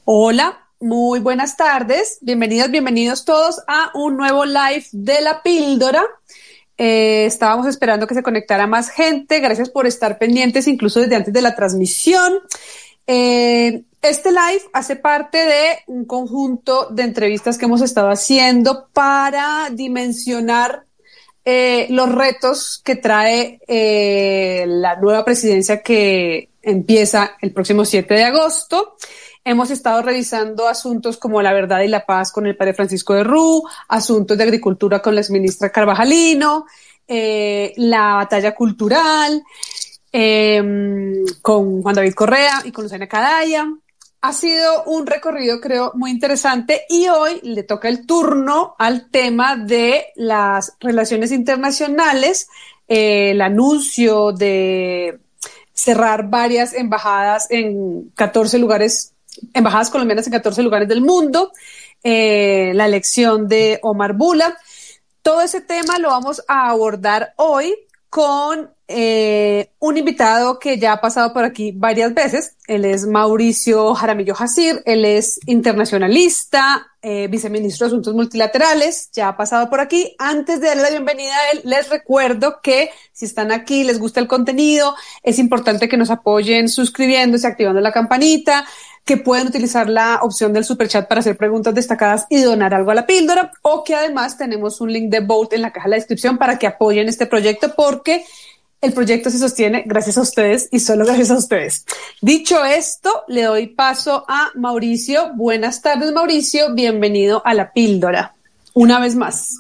Hola, muy buenas tardes. Bienvenidas, bienvenidos todos a un nuevo live de La Píldora. Estábamos esperando que se conectara más gente. Gracias por estar pendientes, incluso desde antes de la transmisión. Este live hace parte de un conjunto de entrevistas que hemos estado haciendo para dimensionar los retos que trae la nueva presidencia que empieza el próximo 7 de agosto. Hemos estado revisando asuntos como la verdad y la paz con el padre Francisco de Rú, asuntos de agricultura con la exministra Carvajalino, la batalla cultural con Juan David Correa y con Luciana Cadaya. Ha sido un recorrido, creo, muy interesante y hoy le toca el turno al tema de las relaciones internacionales, el anuncio de cerrar varias embajadas en 14 lugares, embajadas colombianas en 14 lugares del mundo, la elección de Omar Bula. Todo ese tema lo vamos a abordar hoy con un invitado que ya ha pasado por aquí varias veces. Él es Mauricio Jaramillo Jacir, él es internacionalista, viceministro de Asuntos Multilaterales, ya ha pasado por aquí. Antes de darle la bienvenida a él, les recuerdo que si están aquí, les gusta el contenido, es importante que nos apoyen suscribiéndose, activando la campanita, que pueden utilizar la opción del superchat para hacer preguntas destacadas y donar algo a la píldora, o que además tenemos un link de Vote en la caja de la descripción para que apoyen este proyecto, porque el proyecto se sostiene gracias a ustedes y solo gracias a ustedes. Dicho esto, le doy paso a Mauricio. Buenas tardes, Mauricio. Bienvenido a la píldora. Una vez más.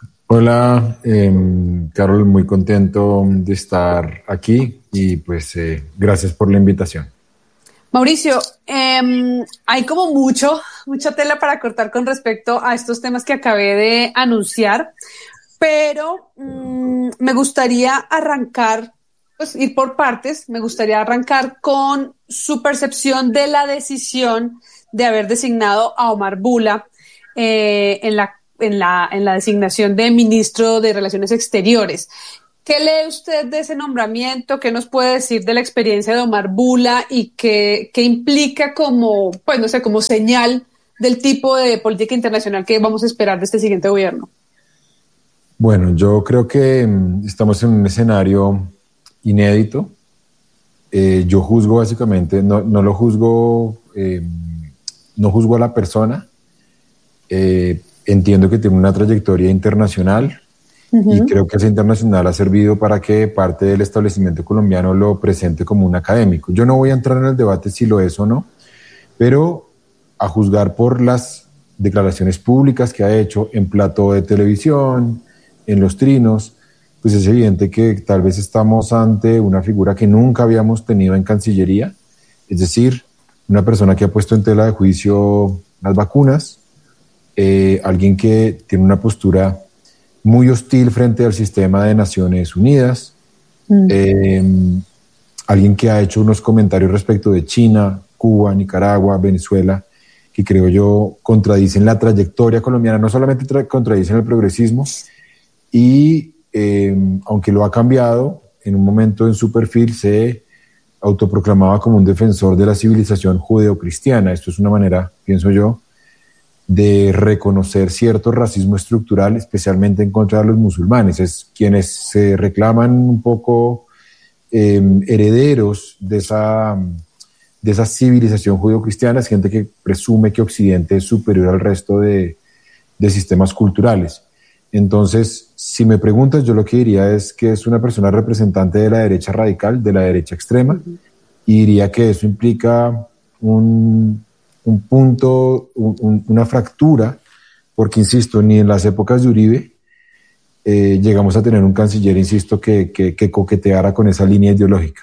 Hola, Carol, muy contento de estar aquí y pues gracias por la invitación. Mauricio, hay como mucha tela para cortar con respecto a estos temas que acabé de anunciar, pero me gustaría arrancar, pues ir por partes. Me gustaría arrancar con su percepción de la decisión de haber designado a Omar Bula en la designación de ministro de Relaciones Exteriores. ¿Qué lee usted de ese nombramiento? ¿Qué nos puede decir de la experiencia de Omar Bula y qué implica como, pues no sé, como señal del tipo de política internacional que vamos a esperar de este siguiente gobierno? Bueno, yo creo que estamos en un escenario inédito. Yo juzgo básicamente, no lo juzgo, no juzgo a la persona. Entiendo que tiene una trayectoria internacional. Y creo que ese internacional ha servido para que parte del establecimiento colombiano lo presente como un académico. Yo no voy a entrar en el debate si lo es o no, pero a juzgar por las declaraciones públicas que ha hecho en plató de televisión, en los trinos, pues es evidente que tal vez estamos ante una figura que nunca habíamos tenido en Cancillería, es decir, una persona que ha puesto en tela de juicio las vacunas, alguien que tiene una postura muy hostil frente al sistema de Naciones Unidas, alguien que ha hecho unos comentarios respecto de China, Cuba, Nicaragua, Venezuela, que creo yo contradicen la trayectoria colombiana, no solamente contradicen el progresismo, y aunque lo ha cambiado, en un momento en su perfil se autoproclamaba como un defensor de la civilización judeocristiana. Esto es una manera, pienso yo, de reconocer cierto racismo estructural, especialmente en contra de los musulmanes. Es quienes se reclaman un poco herederos de esa civilización judeocristiana, es gente que presume que Occidente es superior al resto de sistemas culturales. Entonces, si me preguntas, yo lo que diría es que es una persona representante de la derecha radical, de la derecha extrema, y diría que eso implica un punto, una fractura, porque, insisto, ni en las épocas de Uribe llegamos a tener un canciller, insisto, que coqueteara con esa línea ideológica.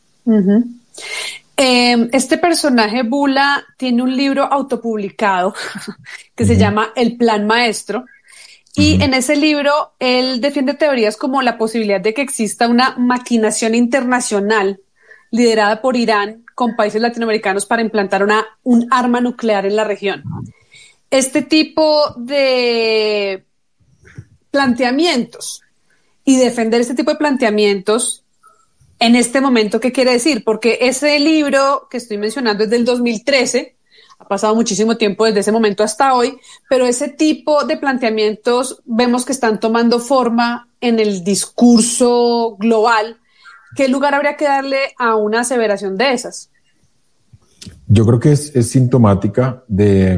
Este personaje, Bula, tiene un libro autopublicado que se llama El Plan Maestro, y en ese libro él defiende teorías como la posibilidad de que exista una maquinación internacional liderada por Irán con países latinoamericanos para implantar un arma nuclear en la región. Este tipo de planteamientos y defender este tipo de planteamientos en este momento, ¿qué quiere decir? Porque ese libro que estoy mencionando es del 2013, ha pasado muchísimo tiempo desde ese momento hasta hoy, pero ese tipo de planteamientos vemos que están tomando forma en el discurso global. ¿Qué lugar habría que darle a una aseveración de esas? Yo creo que es sintomática de,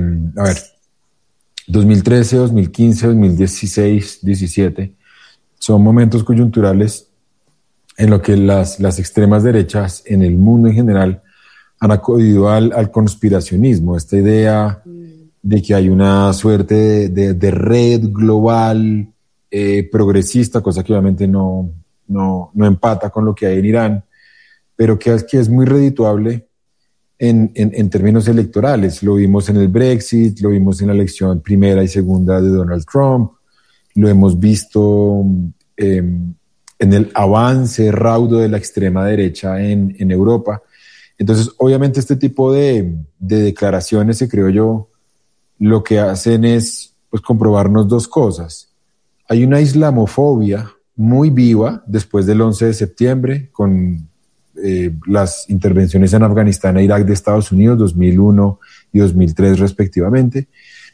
2013, 2015, 2016, 17, son momentos coyunturales en los que las extremas derechas en el mundo en general han acudido al conspiracionismo, esta idea de que hay una suerte de red global progresista, cosa que obviamente no empata con lo que hay en Irán, pero que es muy redituable en términos electorales. Lo vimos en el Brexit, lo vimos en la elección primera y segunda de Donald Trump, lo hemos visto en el avance raudo de la extrema derecha en Europa. Entonces, obviamente este tipo de declaraciones, creo yo, lo que hacen es pues comprobarnos dos cosas. Hay una islamofobia muy viva después del 11 de septiembre con las intervenciones en Afganistán e Irak de Estados Unidos, 2001 y 2003 respectivamente.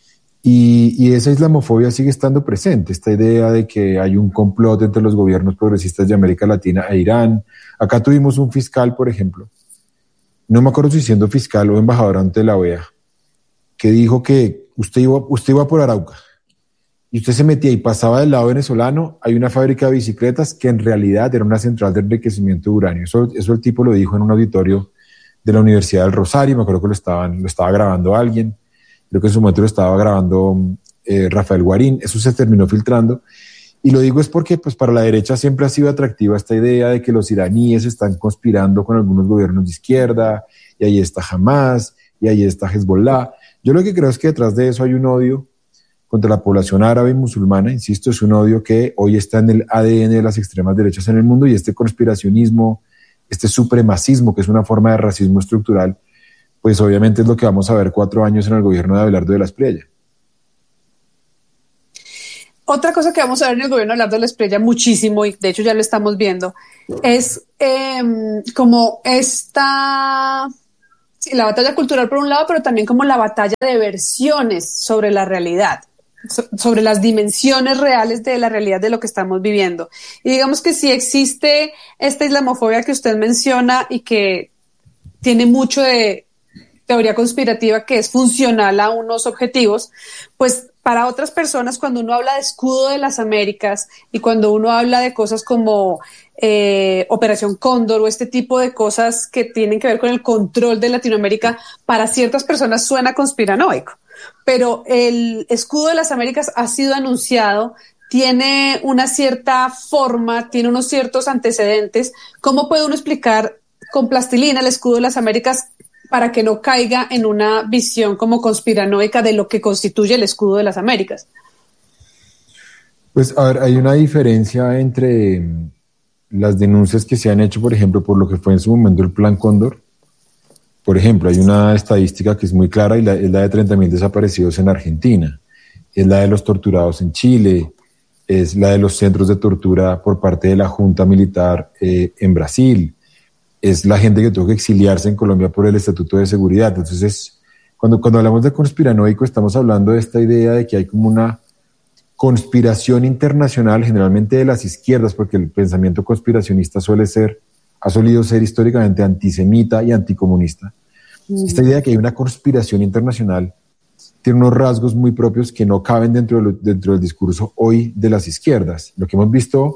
Y esa islamofobia sigue estando presente, esta idea de que hay un complot entre los gobiernos progresistas de América Latina e Irán. Acá tuvimos un fiscal, por ejemplo, no me acuerdo si siendo fiscal o embajador ante la OEA, que dijo que usted iba por Arauca y usted se metía y pasaba del lado venezolano, hay una fábrica de bicicletas que en realidad era una central de enriquecimiento de uranio. Eso el tipo lo dijo en un auditorio de la Universidad del Rosario, me acuerdo que lo estaba grabando alguien, creo que en su momento lo estaba grabando Rafael Guarín, eso se terminó filtrando. Y lo digo es porque pues, para la derecha siempre ha sido atractiva esta idea de que los iraníes están conspirando con algunos gobiernos de izquierda, y ahí está Hamas, y ahí está Hezbollah. Yo lo que creo es que detrás de eso hay un odio contra la población árabe y musulmana, insisto, es un odio que hoy está en el ADN de las extremas derechas en el mundo, y este conspiracionismo, este supremacismo, que es una forma de racismo estructural, pues obviamente es lo que vamos a ver 4 años en el gobierno de Abelardo de la Espriella. Otra cosa que vamos a ver en el gobierno de Abelardo de la Espriella muchísimo, y de hecho ya lo estamos viendo, es como la batalla cultural por un lado, pero también como la batalla de versiones sobre la realidad, sobre las dimensiones reales de la realidad de lo que estamos viviendo. Y digamos que si existe esta islamofobia que usted menciona y que tiene mucho de teoría conspirativa que es funcional a unos objetivos, pues para otras personas, cuando uno habla de escudo de las Américas y cuando uno habla de cosas como Operación Cóndor o este tipo de cosas que tienen que ver con el control de Latinoamérica, para ciertas personas suena conspiranoico. Pero el escudo de las Américas ha sido anunciado, tiene una cierta forma, tiene unos ciertos antecedentes. ¿Cómo puede uno explicar con plastilina el escudo de las Américas para que no caiga en una visión como conspiranoica de lo que constituye el escudo de las Américas? Pues a ver, hay una diferencia entre las denuncias que se han hecho, por ejemplo, por lo que fue en su momento el Plan Cóndor. Por ejemplo, hay una estadística que es muy clara y es la de 30.000 desaparecidos en Argentina, es la de los torturados en Chile, es la de los centros de tortura por parte de la Junta Militar en Brasil, es la gente que tuvo que exiliarse en Colombia por el Estatuto de Seguridad. Entonces, cuando hablamos de conspiranoico, estamos hablando de esta idea de que hay como una conspiración internacional, generalmente de las izquierdas, porque el pensamiento conspiracionista ha solido ser históricamente antisemita y anticomunista. Esta idea de que hay una conspiración internacional tiene unos rasgos muy propios que no caben dentro del discurso hoy de las izquierdas. Lo que hemos visto,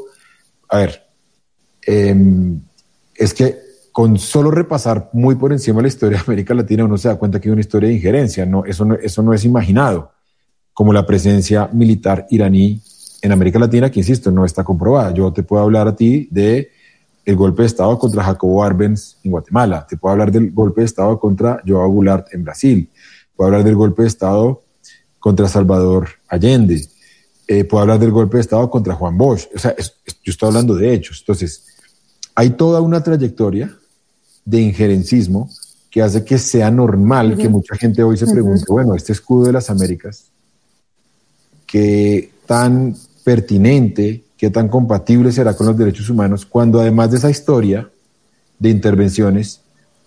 es que con solo repasar muy por encima la historia de América Latina uno se da cuenta que hay una historia de injerencia. Eso no es imaginado, como la presencia militar iraní en América Latina, que insisto, no está comprobada. Yo te puedo hablar a ti de el golpe de Estado contra Jacobo Arbenz en Guatemala, te puedo hablar del golpe de Estado contra João Goulart en Brasil, puedo hablar del golpe de Estado contra Salvador Allende, puedo hablar del golpe de Estado contra Juan Bosch. O sea, yo estoy hablando de hechos. Entonces, hay toda una trayectoria de injerencismo que hace que sea normal que mucha gente hoy se pregunte, bueno, este escudo de las Américas, ¿qué tan pertinente, qué tan compatible será con los derechos humanos, cuando además de esa historia de intervenciones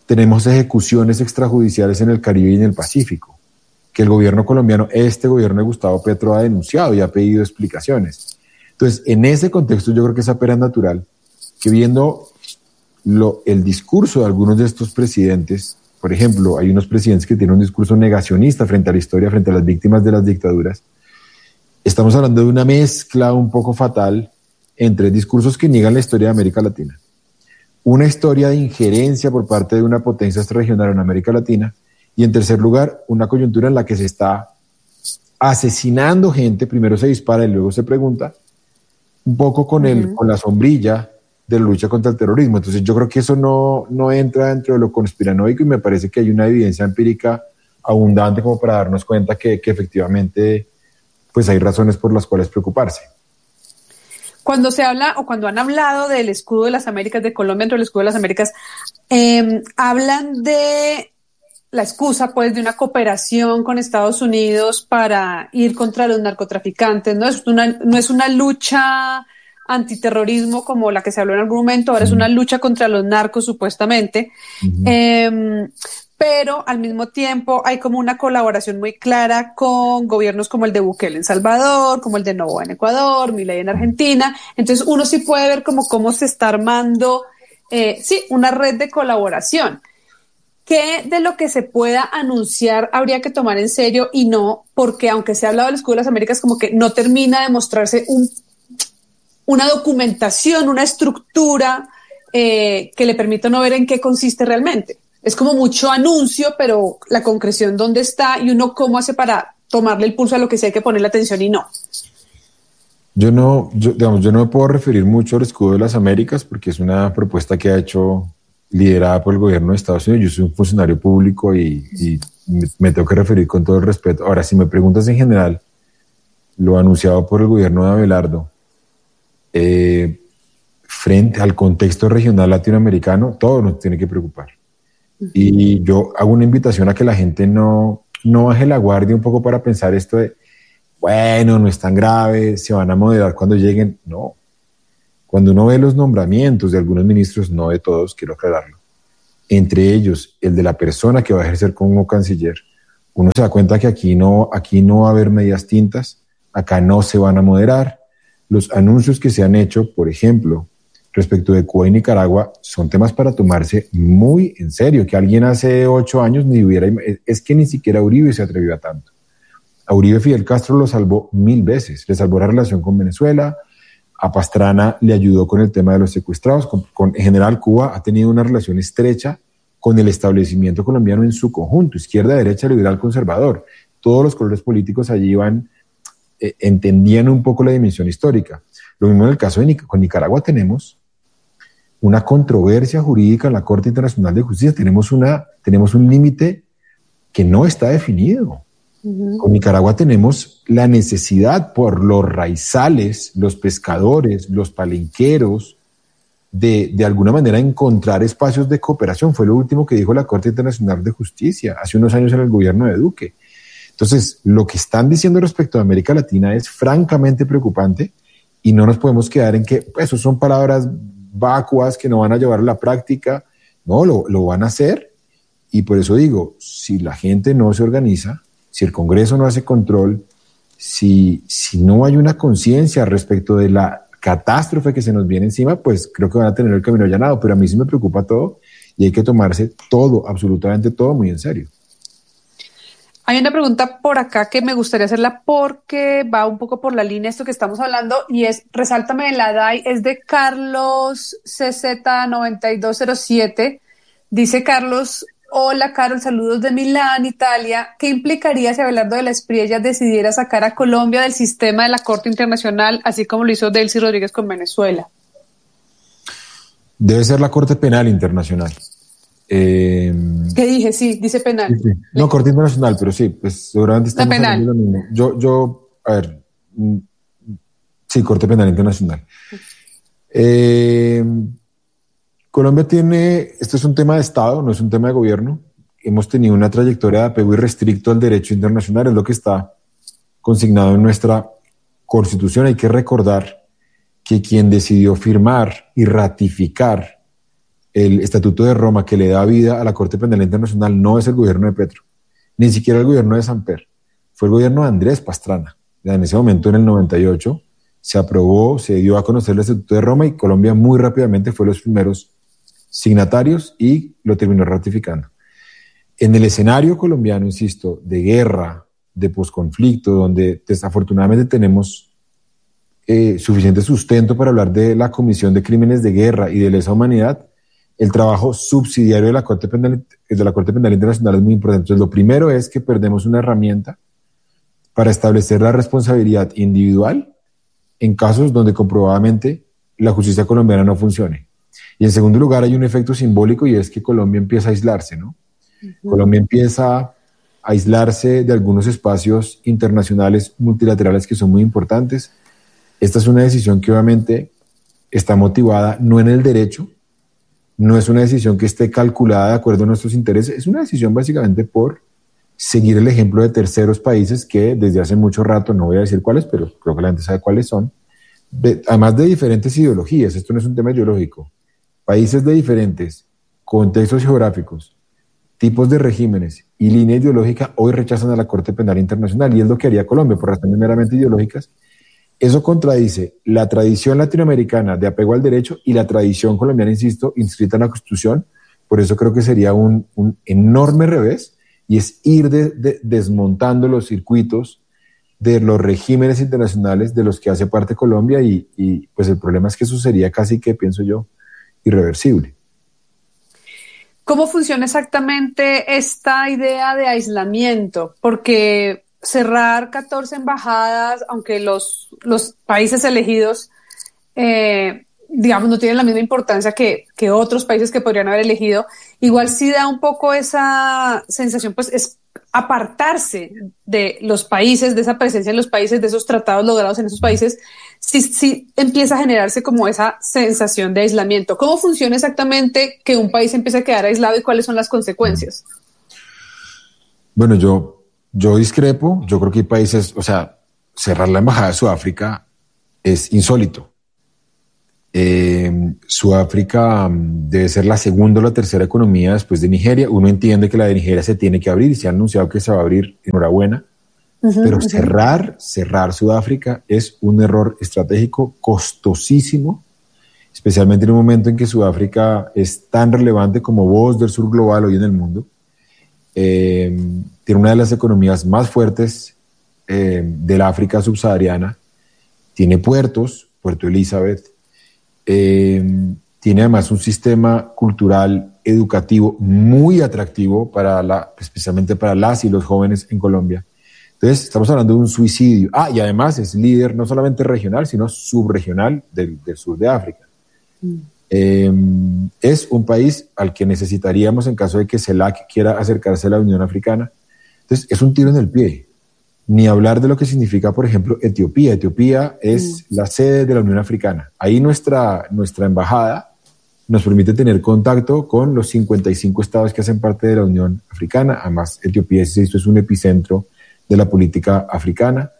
tenemos ejecuciones extrajudiciales en el Caribe y en el Pacífico, que el gobierno colombiano, este gobierno de Gustavo Petro, ha denunciado y ha pedido explicaciones. Entonces, en ese contexto yo creo que es apenas natural que viendo el discurso de algunos de estos presidentes, por ejemplo, hay unos presidentes que tienen un discurso negacionista frente a la historia, frente a las víctimas de las dictaduras. Estamos hablando de una mezcla un poco fatal entre discursos que niegan la historia de América Latina, una historia de injerencia por parte de una potencia extrarregional en América Latina, y en tercer lugar, una coyuntura en la que se está asesinando gente, primero se dispara y luego se pregunta, un poco con la sombrilla de la lucha contra el terrorismo. Entonces yo creo que eso no entra dentro de lo conspiranoico, y me parece que hay una evidencia empírica abundante como para darnos cuenta que efectivamente pues hay razones por las cuales preocuparse. Cuando se habla o cuando han hablado del escudo de las Américas, de Colombia dentro del escudo de las Américas, hablan de la excusa pues de una cooperación con Estados Unidos para ir contra los narcotraficantes. No es una lucha antiterrorismo como la que se habló en algún momento, ahora es una lucha contra los narcos supuestamente. Pero al mismo tiempo hay como una colaboración muy clara con gobiernos como el de Bukele en Salvador, como el de Noboa en Ecuador, Milei en Argentina. Entonces uno sí puede ver como cómo se está armando, una red de colaboración. ¿Qué de lo que se pueda anunciar habría que tomar en serio y no? Porque aunque se ha hablado del escudo de las Américas, como que no termina de mostrarse una documentación, una estructura que le permita no ver en qué consiste realmente. Es como mucho anuncio, pero la concreción dónde está y uno cómo hace para tomarle el pulso a lo que sí hay que ponerle atención y no. Yo no me puedo referir mucho al escudo de las Américas porque es una propuesta que ha hecho liderada por el gobierno de Estados Unidos. Yo soy un funcionario público y me tengo que referir con todo el respeto. Ahora, si me preguntas en general, lo anunciado por el gobierno de Abelardo, frente al contexto regional latinoamericano, todo nos tiene que preocupar. Y yo hago una invitación a que la gente no baje la guardia un poco para pensar esto de, bueno, no es tan grave, se van a moderar cuando lleguen. No. Cuando uno ve los nombramientos de algunos ministros, no de todos, quiero aclararlo, entre ellos el de la persona que va a ejercer como canciller, uno se da cuenta que aquí no va a haber medias tintas, acá no se van a moderar. Los anuncios que se han hecho, por ejemplo, respecto de Cuba y Nicaragua, son temas para tomarse muy en serio, que alguien hace 8 años es que ni siquiera Uribe se atrevió a tanto. A Uribe Fidel Castro lo salvó 1000 veces, le salvó la relación con Venezuela, a Pastrana le ayudó con el tema de los secuestrados, en general Cuba ha tenido una relación estrecha con el establecimiento colombiano en su conjunto, izquierda, derecha, liberal, conservador. Todos los colores políticos allí entendían un poco la dimensión histórica. Lo mismo en el caso con Nicaragua tenemos una controversia jurídica en la Corte Internacional de Justicia, tenemos un límite que no está definido. Con Nicaragua tenemos la necesidad por los raizales, los pescadores, los palenqueros, de alguna manera encontrar espacios de cooperación. Fue lo último que dijo la Corte Internacional de Justicia hace unos años en el gobierno de Duque. Entonces, lo que están diciendo respecto a América Latina es francamente preocupante y no nos podemos quedar en que pues, eso son palabras vacuas que no van a llevar a la práctica. No, lo van a hacer, y por eso digo, si la gente no se organiza, si el Congreso no hace control, si no hay una conciencia respecto de la catástrofe que se nos viene encima, pues creo que van a tener el camino allanado. Pero a mí sí me preocupa todo y hay que tomarse todo, absolutamente todo, muy en serio. Hay una pregunta por acá que me gustaría hacerla porque va un poco por la línea de esto que estamos hablando y es, resáltame la DAI, es de Carlos CZ9207. Dice Carlos: hola Carol, saludos de Milán, Italia. ¿Qué implicaría si Abelardo de la Espriella decidiera sacar a Colombia del sistema de la Corte Internacional, así como lo hizo Delcy Rodríguez con Venezuela? Debe ser la Corte Penal Internacional. ¿Qué dije? Sí, dice penal. Sí. No, Corte Internacional, pero sí, pues seguramente estamos hablando de lo mismo. A ver, sí, Corte Penal Internacional. Colombia esto es un tema de Estado, no es un tema de gobierno. Hemos tenido una trayectoria de apego irrestricto al derecho internacional, es lo que está consignado en nuestra Constitución. Hay que recordar que quien decidió firmar y ratificar el Estatuto de Roma que le da vida a la Corte Penal Internacional no es el gobierno de Petro, ni siquiera el gobierno de Samper, fue el gobierno de Andrés Pastrana. En ese momento, en el 98, se aprobó, se dio a conocer el Estatuto de Roma y Colombia muy rápidamente fue los primeros signatarios y lo terminó ratificando. En el escenario colombiano, insisto, de guerra, de posconflicto, donde desafortunadamente tenemos suficiente sustento para hablar de la Comisión de Crímenes de Guerra y de lesa humanidad, el trabajo subsidiario de la Corte Penal Internacional es muy importante. Entonces, lo primero es que perdemos una herramienta para establecer la responsabilidad individual en casos donde comprobadamente la justicia colombiana no funcione. Y en segundo lugar, hay un efecto simbólico y es que Colombia empieza a aislarse, ¿no? Uh-huh. Colombia empieza a aislarse de algunos espacios internacionales multilaterales que son muy importantes. Esta es una decisión que obviamente está motivada no en el derecho, no es una decisión que esté calculada de acuerdo a nuestros intereses, es una decisión básicamente por seguir el ejemplo de terceros países que desde hace mucho rato, no voy a decir cuáles, pero creo que la gente sabe cuáles son, además de diferentes ideologías, esto no es un tema ideológico, países de diferentes contextos geográficos, tipos de regímenes y línea ideológica hoy rechazan a la Corte Penal Internacional y es lo que haría Colombia por razones meramente ideológicas. Eso contradice la tradición latinoamericana de apego al derecho y la tradición colombiana, insisto, inscrita en la Constitución. Por eso creo que sería un enorme revés y es ir desmontando los circuitos de los regímenes internacionales de los que hace parte Colombia y pues el problema es que eso sería casi que, pienso yo, irreversible. ¿Cómo funciona exactamente esta idea de aislamiento? Porque cerrar 14 embajadas, aunque los países elegidos, digamos, no tienen la misma importancia que otros países que podrían haber elegido, igual sí da un poco esa sensación, pues es apartarse de los países, de esa presencia en los países, de esos tratados logrados en esos países, sí empieza a generarse como esa sensación de aislamiento. ¿Cómo funciona exactamente que un país empiece a quedar aislado y cuáles son las consecuencias? Bueno, yo discrepo, yo creo que hay países, o sea, cerrar la embajada de Sudáfrica es insólito. Sudáfrica debe ser la segunda o la tercera economía después de Nigeria. Uno entiende que la de Nigeria se tiene que abrir y se ha anunciado que se va a abrir, enhorabuena. Pero cerrar Sudáfrica es un error estratégico costosísimo, especialmente en un momento en que Sudáfrica es tan relevante como voz del sur global hoy en el mundo. Tiene una de las economías más fuertes de la África subsahariana, tiene puertos, Puerto Elizabeth, tiene además un sistema cultural educativo muy atractivo especialmente para las y los jóvenes en Colombia. Entonces estamos hablando de un suicidio. Y además es líder no solamente regional, sino subregional del sur de África. Es un país al que necesitaríamos en caso de que CELAC quiera acercarse a la Unión Africana. Entonces es un tiro en el pie. Ni hablar de lo que significa, por ejemplo, Etiopía. Etiopía es la sede de la Unión Africana. Ahí nuestra embajada nos permite tener contacto con los 55 estados que hacen parte de la Unión Africana. Además, Etiopía es un epicentro de la política africana.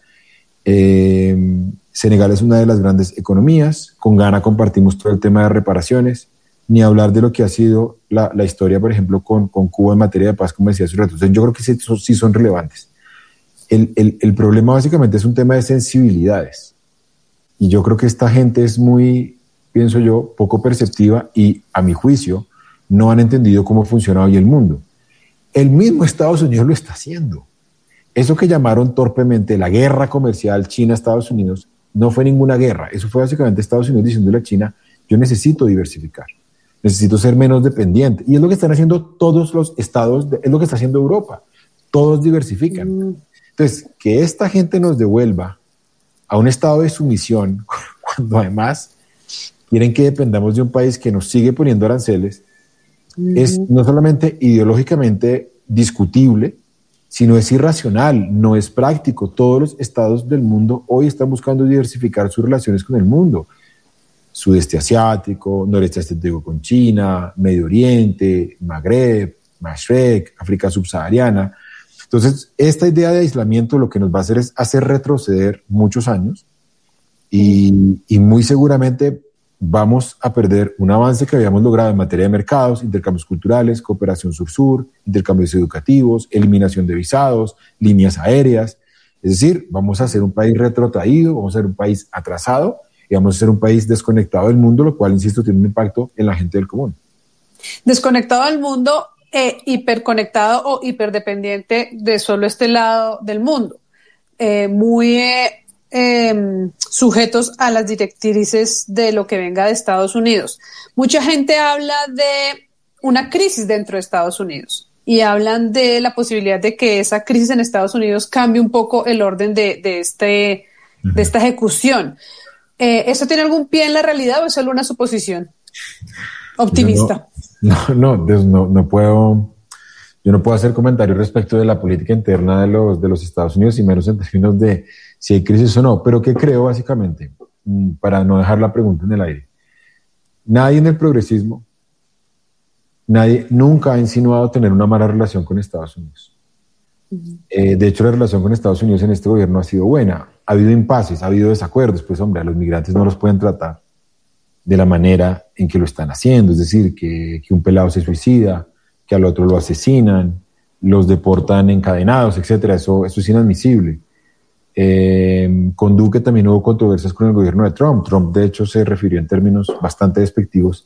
Senegal es una de las grandes economías. Con Ghana compartimos todo el tema de reparaciones. Ni hablar de lo que ha sido la historia, por ejemplo, con Cuba en materia de paz, como decía hace un rato. Entonces, yo creo que sí son relevantes. El problema básicamente es un tema de sensibilidades. Y yo creo que esta gente es muy, pienso yo, poco perceptiva y, a mi juicio, no han entendido cómo funciona hoy el mundo. El mismo Estados Unidos lo está haciendo. Eso que llamaron torpemente la guerra comercial China-Estados Unidos no fue ninguna guerra. Eso fue básicamente Estados Unidos diciéndole a China, yo necesito diversificar, necesito ser menos dependiente. Y es lo que están haciendo todos los estados, es lo que está haciendo Europa. Todos diversifican. Entonces, que esta gente nos devuelva a un estado de sumisión, cuando además quieren que dependamos de un país que nos sigue poniendo aranceles, es no solamente ideológicamente discutible, sino es irracional, no es práctico. Todos los estados del mundo hoy están buscando diversificar sus relaciones con el mundo. Sudeste asiático, noreste asiático con China, Medio Oriente, Magreb, Mashrek, África subsahariana. Entonces, esta idea de aislamiento lo que nos va a hacer es hacer retroceder muchos años y muy seguramente vamos a perder un avance que habíamos logrado en materia de mercados, intercambios culturales, cooperación sur-sur, intercambios educativos, eliminación de visados, líneas aéreas. Es decir, vamos a ser un país retrotraído, vamos a ser un país atrasado y vamos a ser un país desconectado del mundo, lo cual, insisto, tiene un impacto en la gente del común. Desconectado del mundo, hiperconectado o hiperdependiente de solo este lado del mundo. Muy sujetos a las directrices de lo que venga de Estados Unidos. Mucha gente habla de una crisis dentro de Estados Unidos y hablan de la posibilidad de que esa crisis en Estados Unidos cambie un poco el orden de esta ejecución. ¿Eso tiene algún pie en la realidad o es solo una suposición optimista? No puedo. Yo no puedo hacer comentarios respecto de la política interna de los Estados Unidos y menos en términos de si hay crisis o no. Pero ¿qué creo básicamente? Para no dejar la pregunta en el aire. Nadie en el progresismo, nadie nunca ha insinuado tener una mala relación con Estados Unidos. De hecho, la relación con Estados Unidos en este gobierno ha sido buena. Ha habido impases, ha habido desacuerdos. Pues hombre, a los migrantes no los pueden tratar de la manera en que lo están haciendo. Es decir, que un pelado se suicida, que al otro lo asesinan, los deportan encadenados, etcétera. Eso es inadmisible. Con Duque también hubo controversias con el gobierno de Trump. Trump, de hecho, se refirió en términos bastante despectivos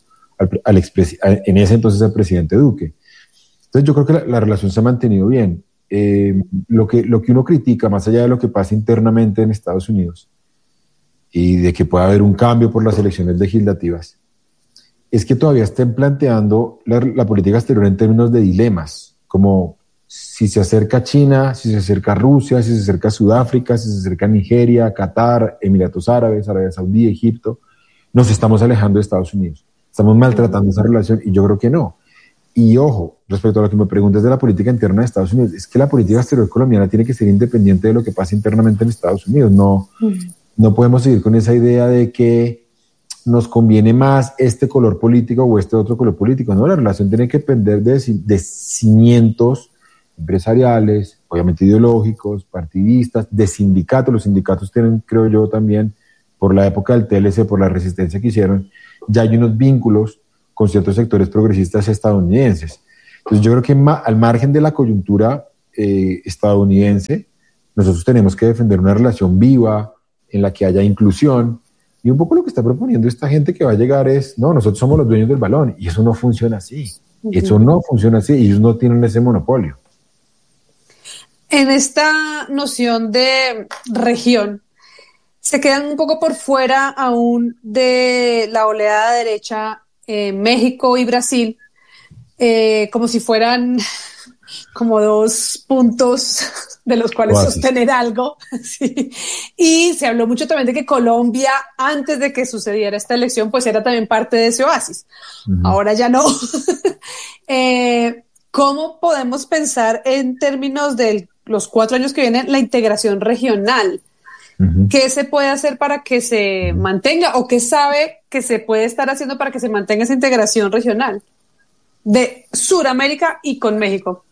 en ese entonces al presidente Duque. Entonces yo creo que la relación se ha mantenido bien. Lo que uno critica, más allá de lo que pasa internamente en Estados Unidos y de que pueda haber un cambio por las elecciones legislativas, es que todavía estén planteando la política exterior en términos de dilemas, como si se acerca China, si se acerca Rusia, si se acerca Sudáfrica, si se acerca Nigeria, Qatar, Emiratos Árabes, Arabia Saudí, Egipto, nos estamos alejando de Estados Unidos, estamos maltratando esa relación y yo creo que no. Y ojo, respecto a lo que me preguntas de la política interna de Estados Unidos, es que la política exterior colombiana tiene que ser independiente de lo que pasa internamente en Estados Unidos. No podemos seguir con esa idea de que nos conviene más este color político o este otro color político. No, la relación tiene que depender de cimientos empresariales, obviamente ideológicos, partidistas, de sindicatos. Los sindicatos tienen, creo yo también, por la época del TLC, por la resistencia que hicieron, ya hay unos vínculos con ciertos sectores progresistas estadounidenses. Entonces yo creo que al margen de la coyuntura estadounidense, nosotros tenemos que defender una relación viva, en la que haya inclusión, y un poco lo que está proponiendo esta gente que va a llegar es, no, nosotros somos los dueños del balón, y eso no funciona así. Eso no funciona así, ellos no tienen ese monopolio. En esta noción de región, se quedan un poco por fuera aún de la oleada derecha México y Brasil, como si fueran como dos puntos de los cuales sostener algo. Sí. Y se habló mucho también de que Colombia, antes de que sucediera esta elección, pues era también parte de ese oasis. Ahora ya no. ¿Cómo podemos pensar en términos de los 4 años que vienen la integración regional? ¿Qué se puede hacer para que se mantenga o qué sabe que se puede estar haciendo para que se mantenga esa integración regional de Sudamérica y con México?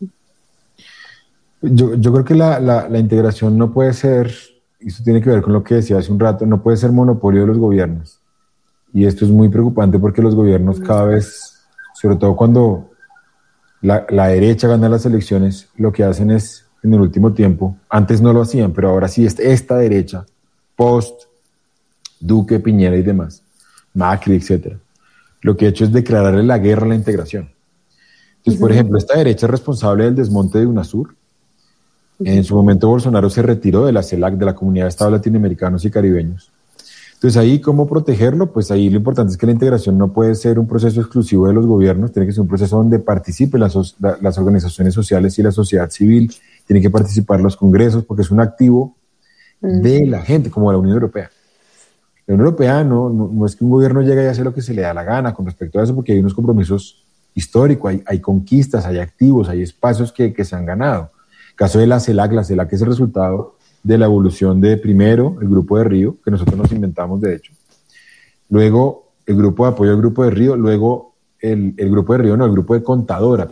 Yo creo que la integración no puede ser, y eso tiene que ver con lo que decía hace un rato, no puede ser monopolio de los gobiernos. Y esto es muy preocupante porque los gobiernos cada vez, sobre todo cuando la derecha gana las elecciones, lo que hacen es, en el último tiempo, antes no lo hacían, pero ahora sí, esta derecha, post Duque, Piñera y demás, Macri, etcétera, lo que ha hecho es declararle la guerra a la integración. Entonces, por ejemplo, esta derecha es responsable del desmonte de UNASUR. En su momento Bolsonaro se retiró de la CELAC, de la Comunidad de Estados Latinoamericanos y Caribeños. Entonces ahí, ¿cómo protegerlo? Pues ahí lo importante es que la integración no puede ser un proceso exclusivo de los gobiernos, tiene que ser un proceso donde participen las organizaciones sociales y la sociedad civil, tienen que participar los congresos, porque es un activo de la gente, como la Unión Europea. La Unión Europea no es que un gobierno llegue y hace lo que se le da la gana con respecto a eso, porque hay unos compromisos históricos, hay conquistas, hay activos, hay espacios que se han ganado. El caso de la CELAC es el resultado de la evolución de primero el Grupo de Río, que nosotros nos inventamos de hecho, luego el Grupo de Apoyo al Grupo de Río, luego el Grupo de Río, no, el Grupo de Contadora,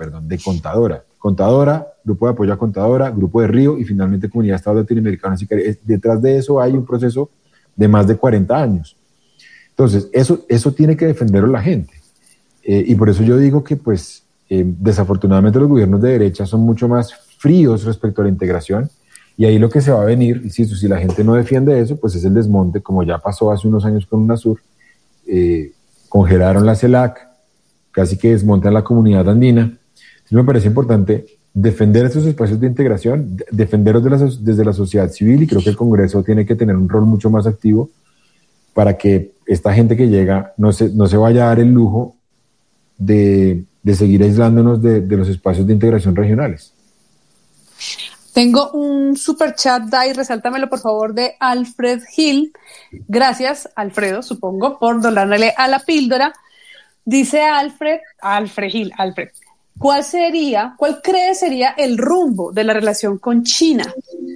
Grupo de Apoyo a Contadora, Grupo de Río y finalmente Comunidad de Estados Latinoamericanos y Caribeños. Detrás de eso hay un proceso de más de 40 años. Entonces, eso tiene que defenderlo la gente. Y por eso yo digo que, pues, desafortunadamente los gobiernos de derecha son mucho más fríos respecto a la integración, y ahí lo que se va a venir, insisto, si la gente no defiende eso, pues es el desmonte, como ya pasó hace unos años con UNASUR. Congelaron la CELAC, casi que desmontan la comunidad andina. Entonces me parece importante defender estos espacios de integración, defenderlos desde la sociedad civil, y creo que el Congreso tiene que tener un rol mucho más activo para que esta gente que llega no se vaya a dar el lujo de seguir aislándonos de los espacios de integración regionales. Tengo un super chat, Dai, resáltamelo por favor, de Alfred Gil. Gracias, Alfredo, supongo, por donarle a la píldora. Dice Alfred Gil, ¿cuál crees sería el rumbo de la relación con China?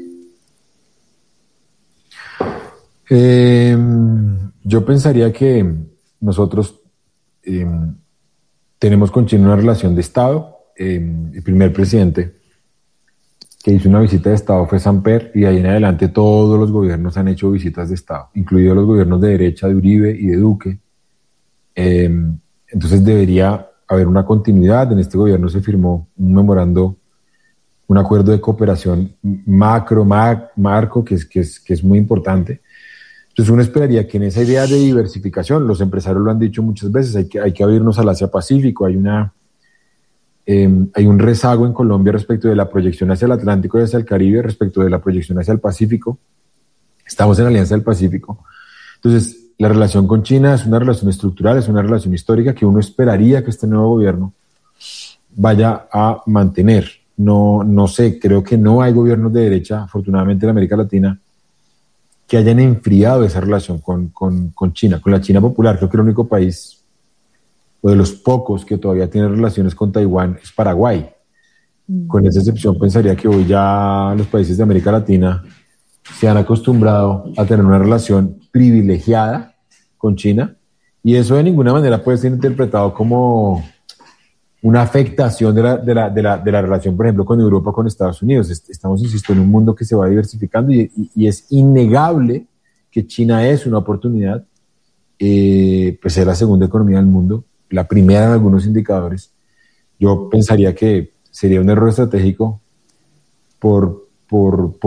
Yo pensaría que nosotros tenemos con China una relación de Estado. El primer presidente que hizo una visita de Estado fue Samper, y de ahí en adelante todos los gobiernos han hecho visitas de Estado, incluidos los gobiernos de derecha de Uribe y de Duque. Entonces debería haber una continuidad. En este gobierno se firmó un acuerdo de cooperación marco, que es muy importante. Entonces uno esperaría que en esa idea de diversificación, los empresarios lo han dicho muchas veces, hay que abrirnos al Asia-Pacífico. Hay un rezago en Colombia respecto de la proyección hacia el Atlántico y hacia el Caribe, respecto de la proyección hacia el Pacífico. Estamos en la Alianza del Pacífico. Entonces, la relación con China es una relación estructural, es una relación histórica que uno esperaría que este nuevo gobierno vaya a mantener. No sé, creo que no hay gobiernos de derecha, afortunadamente en América Latina, que hayan enfriado esa relación con China, con la China popular. Creo que el único país, o de los pocos, que todavía tiene relaciones con Taiwán es Paraguay. Con esa excepción, pensaría que hoy ya los países de América Latina se han acostumbrado a tener una relación privilegiada con China, y eso de ninguna manera puede ser interpretado como una afectación de la relación, por ejemplo, con Europa o con Estados Unidos. Estamos, insisto, en un mundo que se va diversificando, y es innegable que China es una oportunidad, pues es la segunda economía del mundo, la primera en algunos indicadores. Yo pensaría que sería un error estratégico por